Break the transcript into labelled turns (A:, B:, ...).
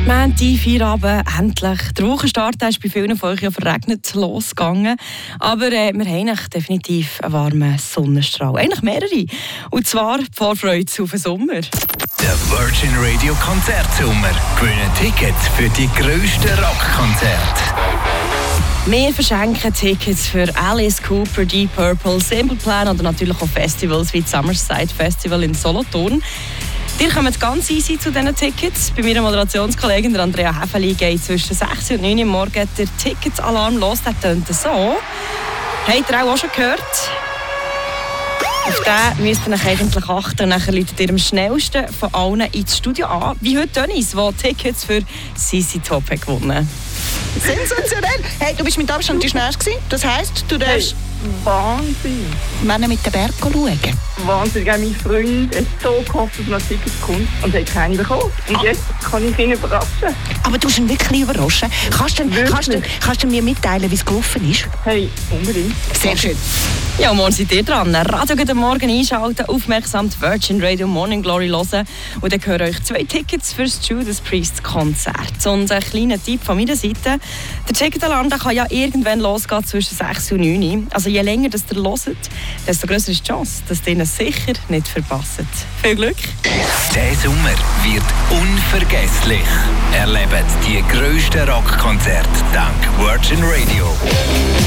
A: Montag, Feierabend, endlich. Der Wochenstart ist bei vielen von euch ja verregnet losgegangen. Aber wir haben definitiv einen warmen Sonnenstrahl. Eigentlich mehrere. Und zwar die Vorfreude auf den Sommer.
B: Der Virgin Radio Konzertsommer. Gewinnen Tickets für die grössten Rockkonzerte.
A: Wir verschenken Tickets für Alice Cooper, Deep Purple, Simple Plan oder natürlich auch Festivals wie das Summerside Festival in Solothurn. Ihr kommt ganz easy zu diesen Tickets. Bei meiner Moderationskollegin Andrea Häfeli geht zwischen 6 und 9 Uhr morgens der Ticketsalarm los. Der tönt so. Habt ihr auch schon gehört? Auf den müsst ihr euch eigentlich achten. Nachher läutet ihr am schnellsten von allen ins Studio an. Wie heute Dennis, der Tickets für CC Top hat gewonnen.
C: Sensationell! Hey, du bist mit Abstand die Schnellste gewesen. Das heisst, du darfst
D: Wahnsinn!
C: Männer mit den Berg schauen.
D: Wahnsinn! Mein Freund hat so gehofft, dass noch Tickets kommt und hat keine bekommen. Und jetzt kann ich ihn überraschen.
C: Aber du hast ihn wirklich überraschen. Kannst du mir mitteilen, wie es gelaufen ist?
D: Hey, unbedingt.
C: Sehr schön.
A: Ja, morgen seid ihr dran. Radio guten Morgen einschalten, aufmerksam die Virgin Radio Morning Glory hören. Und dann gehören euch 2 Tickets für das Judas Priest Konzert. Und ein kleiner Tipp von meiner Seite. Der Ticketalarm kann ja irgendwann losgehen zwischen 6 und 9 Uhr. Also je länger das ihr hört, desto grösser ist die Chance, dass ihr ihn sicher nicht verpasst. Viel Glück!
B: Der Sommer wird unvergesslich. Erlebt die grössten Rockkonzerte dank Virgin Radio.